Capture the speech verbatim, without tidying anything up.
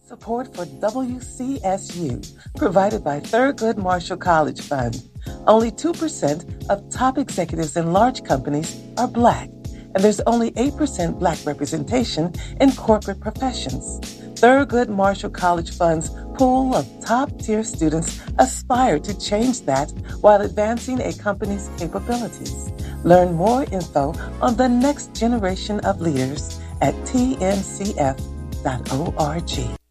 Support for W C S U, provided by Thurgood Marshall College Fund. Only two percent of top executives in large companies are Black, and there's only eight percent Black representation in corporate professions. Thurgood Marshall College Fund's pool of top-tier students aspire to change that while advancing a company's capabilities. Learn more info on the next generation of leaders at T M C F dot org.